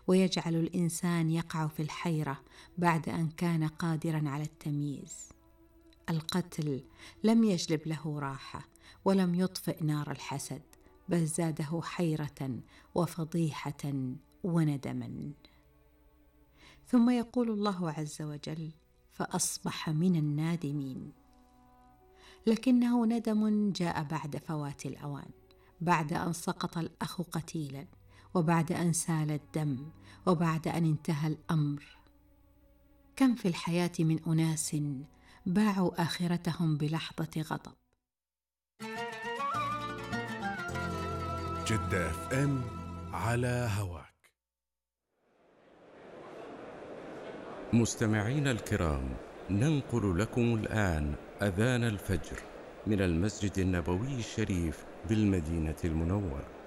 ويجعل الإنسان يقع في الحيرة بعد أن كان قادرا على التمييز. القتل لم يجلب له راحة ولم يطفئ نار الحسد، بل زاده حيرة وفضيحة وندما. ثم يقول الله عز وجل: فأصبح من النادمين. لكنه ندم جاء بعد فوات الأوان، بعد أن سقط الأخ قتيلا، وبعد أن سال الدم، وبعد أن انتهى الأمر. كم في الحياة من أناس باعوا آخرتهم بلحظة غضب. جدة FM على هواك. مستمعينا الكرام، ننقل لكم الآن أذان الفجر من المسجد النبوي الشريف بالمدينة المنورة.